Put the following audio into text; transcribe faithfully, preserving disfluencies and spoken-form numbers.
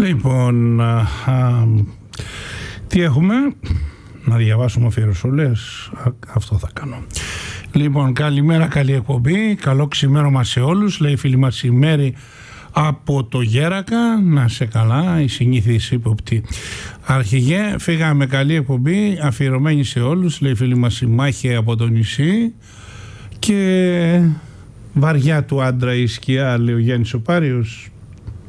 Λοιπόν, α, α, τι έχουμε? Να διαβάσουμε αφιερωσούλες. Αυτό θα κάνω. Λοιπόν, καλημέρα, καλή εκπομπή. Καλό ξημέρωμα σε όλους. Λέει η φίλη μας η Μέρη από το Γέρακα. Να σε καλά, η συνήθις ύποπτη αρχηγέ. Φύγαμε, καλή εκπομπή, αφιερωμένη σε όλους. Λέει η φίλη μας η Μάχη από το νησί. Και βαριά του άντρα η σκιά, λέει ο Γιάννης ο Πάριος.